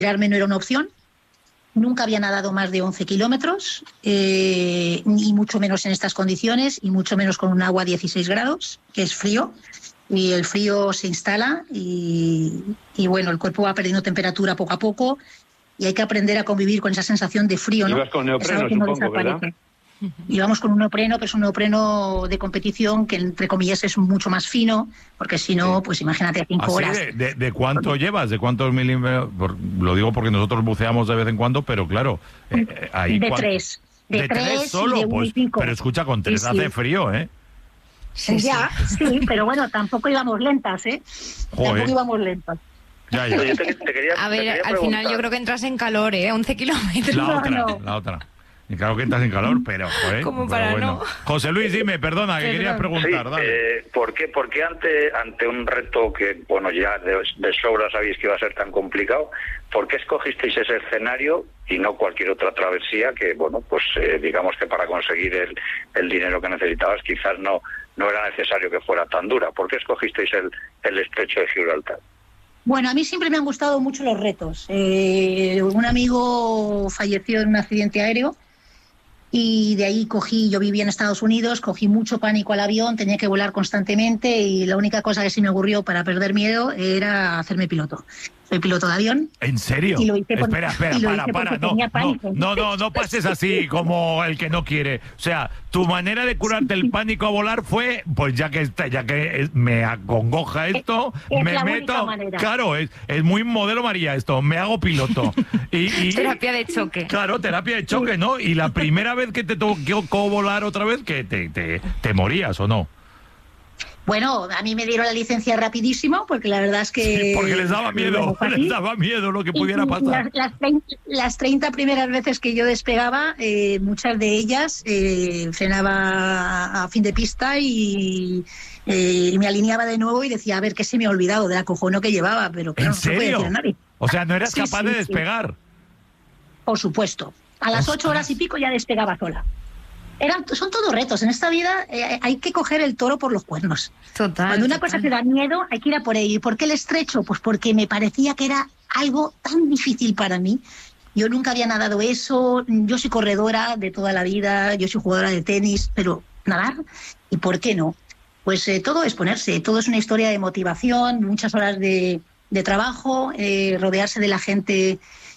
retirarme no era una opción. Nunca había nadado más de 11 kilómetros, ni mucho menos en estas condiciones, y mucho menos con un agua a 16 grados, que es frío. Y el frío se instala y bueno, el cuerpo va perdiendo temperatura poco a poco y hay que aprender a convivir con esa sensación de frío, ¿no? Ibas con neopreno, supongo, ¿verdad? Íbamos con un neopreno, pero es un neopreno de competición que, entre comillas, es mucho más fino, porque si no, pues imagínate, 5 horas. ¿De cuánto llevas? ¿De cuántos milímetros? Lo digo porque nosotros buceamos de vez en cuando, pero claro, ahí... De 3. ¿De 3 solo? De pues, pero escucha, con 3 hace frío, ¿eh? Sí, pero bueno, tampoco íbamos lentas, ¿eh? Joder. Tampoco íbamos lentas. Ya. A ver, al final yo creo que entras en calor, 11 kilómetros. La otra. Y claro que estás en calor, pero joder. Como para bueno. no. José Luis, dime, perdona, que querías preguntar. Sí, dale. ¿por qué ante un reto que, bueno, ya de sobra sabéis que iba a ser tan complicado, por qué escogisteis ese escenario y no cualquier otra travesía que, bueno, pues digamos que para conseguir el dinero que necesitabas quizás no era necesario que fuera tan dura? ¿Por qué escogisteis el estrecho de Gibraltar? Bueno, a mí siempre me han gustado mucho los retos. Un amigo falleció en un accidente aéreo y de ahí yo vivía en Estados Unidos, cogí mucho pánico al avión, tenía que volar constantemente y la única cosa que se me ocurrió para perder miedo era hacerme piloto. Soy piloto de avión. ¿En serio? Y lo hice Espera, para. No pases así como el que no quiere. O sea, tu manera de curarte el pánico a volar fue, pues ya que me acongoja esto, me meto. Claro, es muy modelo María esto, me hago piloto. Y terapia de choque. Claro, terapia de choque, ¿no? Y la primera vez que te tocó volar otra vez, que te morías, ¿o no? Bueno, a mí me dieron la licencia rapidísimo, porque la verdad es que... Sí, porque les daba miedo lo que pudiera pasar. Las 30 primeras veces que yo despegaba, muchas de ellas frenaba a fin de pista y me alineaba de nuevo y decía, a ver, ¿qué se me ha olvidado del acojono que llevaba? Pero claro, ¿En serio? No se puede decir a nadie. O sea, ¿no eras capaz de despegar? Por supuesto. A las 8 horas y pico ya despegaba sola. Son todos retos. En esta vida hay que coger el toro por los cuernos. Cuando una cosa te da miedo, hay que ir a por ello. ¿Y por qué el estrecho? Pues porque me parecía que era algo tan difícil para mí. Yo nunca había nadado eso. Yo soy corredora de toda la vida. Yo soy jugadora de tenis. Pero nadar, ¿y por qué no? Pues todo es ponerse. Todo es una historia de motivación, muchas horas de trabajo, rodearse de la gente...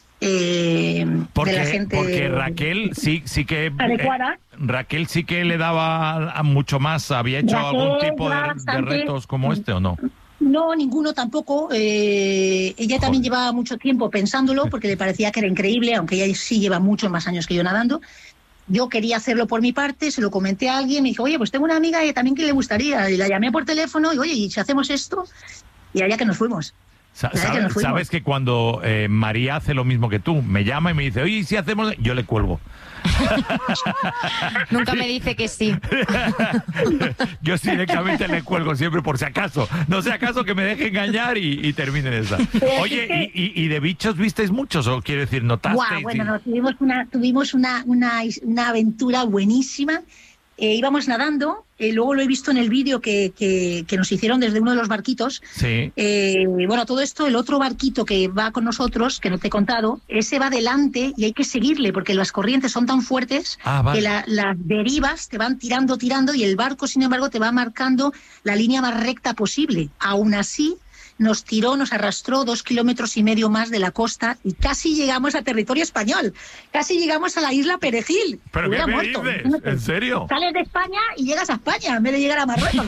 porque Raquel sí que adecuada. Raquel sí que le daba mucho más. ¿Había hecho algún tipo de retos como este o no? No, ninguno tampoco. Ella también llevaba mucho tiempo pensándolo porque le parecía que era increíble, aunque ella sí lleva muchos más años que yo nadando. Yo quería hacerlo por mi parte, se lo comenté a alguien, me dijo, oye, pues tengo una amiga también que le gustaría, y la llamé por teléfono y, oye, ¿y si hacemos esto? Y allá que nos fuimos. ¿Sabes que cuando María hace lo mismo que tú, me llama y me dice, oye, si hacemos...? Yo le cuelgo. Nunca me dice que sí. Yo directamente le cuelgo siempre por si acaso. No sea acaso que me deje engañar y termine en esa. Oye, ¿y de bichos visteis muchos? ¿O quiero decir, notasteis? Bueno, tuvimos una aventura buenísima. Íbamos nadando, luego lo he visto en el vídeo que nos hicieron desde uno de los barquitos. Sí. Bueno, todo esto, el otro barquito que va con nosotros, que no te he contado, ese va adelante y hay que seguirle porque las corrientes son tan fuertes que las derivas te van tirando y el barco, sin embargo, te va marcando la línea más recta posible. Aún así, nos arrastró 2,5 kilómetros más de la costa y casi llegamos a territorio español. Casi llegamos a la isla Perejil. ¿Pero qué me dices? ¿En serio? Sales de España y llegas a España en vez de llegar a Marruecos.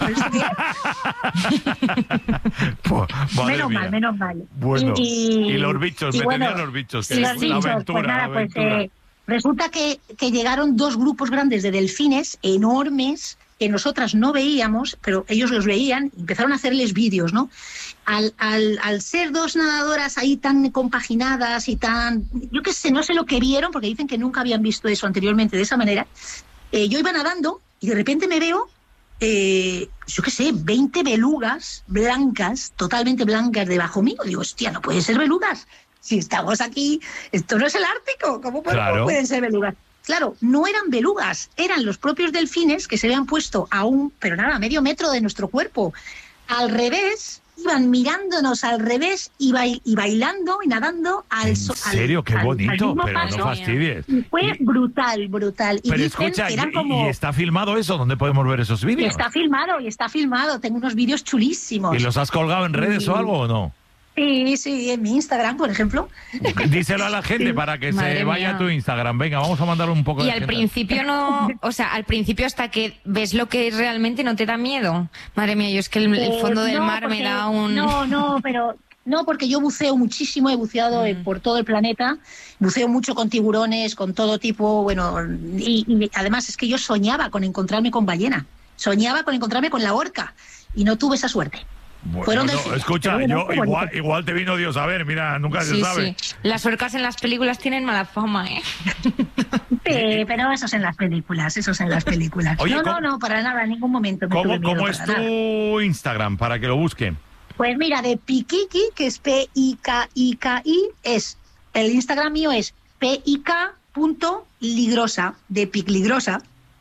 Menos mal. Bueno, y los bichos, me tenían los bichos. Y los bichos, aventura. Resulta que llegaron 2 grupos grandes de delfines enormes que nosotras no veíamos, pero ellos los veían y empezaron a hacerles vídeos, ¿no? Al ser 2 nadadoras ahí tan compaginadas y tan... Yo qué sé, no sé lo que vieron, porque dicen que nunca habían visto eso anteriormente de esa manera. Yo iba nadando y de repente me veo, yo qué sé, 20 belugas blancas, totalmente blancas debajo mío. Digo, hostia, no pueden ser belugas. Si estamos aquí, esto no es el Ártico, ¿cómo pueden ser belugas? Claro, no eran belugas, eran los propios delfines que se habían puesto a medio metro de nuestro cuerpo. Al revés, iban mirándonos al revés y bailando y nadando al ¿En serio? Qué bonito, pero no fastidies. Y fue brutal. Y pero escucha, ¿y está filmado eso? ¿Dónde podemos ver esos vídeos? Está filmado. Tengo unos vídeos chulísimos. ¿Y los has colgado en redes o algo o no? Sí, en mi Instagram, por ejemplo. Díselo a la gente para que se vaya a tu Instagram. Venga, vamos a mandarle un poco de Y al principio no, o sea, al principio hasta que ves lo que es realmente no te da miedo. Madre mía, yo es que el fondo del mar me da un... No, porque yo buceo muchísimo, he buceado por todo el planeta, buceo mucho con tiburones, con todo tipo, bueno, y además es que yo soñaba con encontrarme con ballena, soñaba con encontrarme con la orca, y no tuve esa suerte. Bueno, escucha, igual te vino Dios a ver, mira, nunca se sabe. Sí. Las orcas en las películas tienen mala fama, ¿eh? Sí, pero eso es en las películas. Oye, no, para nada, en ningún momento. ¿Cómo es tu Instagram, para que lo busquen? Pues mira, de Pikiki, que es P-I-K-I-K-I, el Instagram mío es pik.ligrosa, de Picligrosa.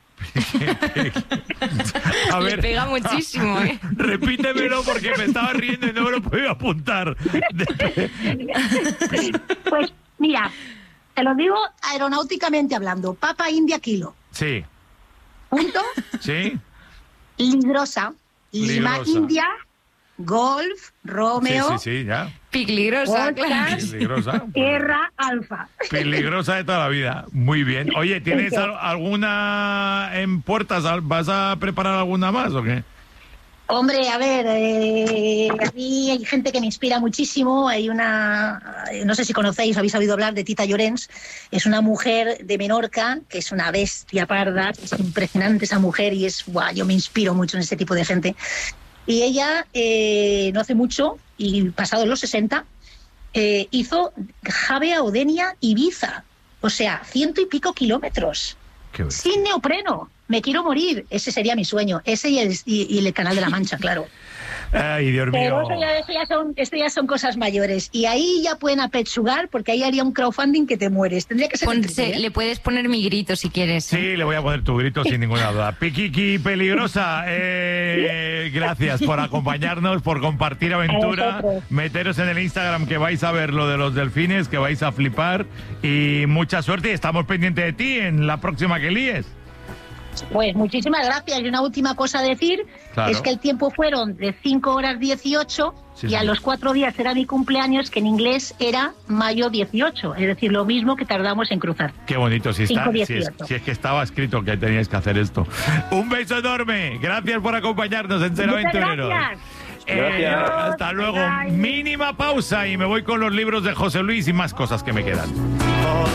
A ver, le pega muchísimo, ¿eh? Repítemelo porque me estaba riendo y no me lo podía apuntar. Pues mira, te lo digo aeronáuticamente hablando. Papa India Kilo. Sí. Punto. Sí. Lima India Golf Romeo. Sí, ya. Peligrosa, claro. Peligrosa. Tierra Alfa. Peligrosa de toda la vida. Muy bien. Oye, ¿tienes alguna en puertas? ¿Vas a preparar alguna más o qué? Hombre, a ver, a mí hay gente que me inspira muchísimo. Hay una, no sé si conocéis, habéis oído hablar de Tita Llorens. Es una mujer de Menorca, que es una bestia parda, es impresionante esa mujer y yo me inspiro mucho en ese tipo de gente. Y ella, no hace mucho, y pasados los 60, hizo Javea, Odenia, Ibiza. O sea, 100 y pico kilómetros. Sin neopreno. Me quiero morir. Ese sería mi sueño. Ese y el Canal de la Mancha, claro. Ay, Dios mío. Pero esto ya son cosas mayores. Y ahí ya pueden apechugar, porque ahí haría un crowdfunding que te mueres. Tendría que ser... Le puedes poner mi grito si quieres. Sí, le voy a poner tu grito sin ninguna duda. Pikiki Peligrosa, gracias por acompañarnos, por compartir aventura. Meteros en el Instagram que vais a ver lo de los delfines, que vais a flipar. Y mucha suerte. Y estamos pendientes de ti en la próxima que líes. Pues muchísimas gracias. Y una última cosa a decir, es que el tiempo fueron de 5 horas 18 y a los 4 días era mi cumpleaños, que en inglés era mayo 18, es decir, lo mismo que tardamos en cruzar. Qué bonito, si es que estaba escrito que teníais que hacer esto. Un beso enorme, gracias por acompañarnos en Ser Aventureros. Gracias. Hasta luego. Mínima pausa y me voy con los libros de José Luis y más cosas que me quedan.